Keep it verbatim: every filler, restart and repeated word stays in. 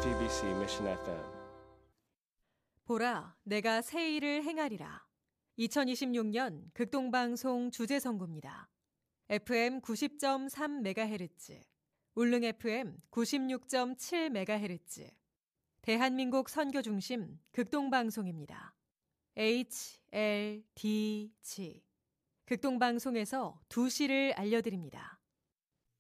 지비씨 Mission 에프엠. 보라, 내가 새 일을 행하리라. 이천이십육 년 극동방송 주제선고입니다. 에프엠 구십 점 삼 메가헤르츠, 울릉 에프엠 구십육 점 칠 메가헤르츠, 대한민국 선교 중심 극동방송입니다. 에이치 엘 디 지, 극동방송에서 두 시를 알려드립니다.